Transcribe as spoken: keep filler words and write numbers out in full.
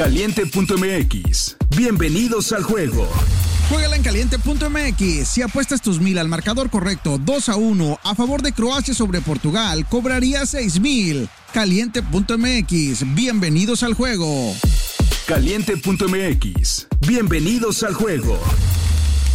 Caliente punto m x. Bienvenidos al juego. Juégala en Caliente punto m x. Si apuestas tus mil al marcador correcto dos a uno a favor de Croacia sobre Portugal, cobrarías seis mil. Caliente punto m x. Bienvenidos al juego. Caliente punto m x. Bienvenidos al juego.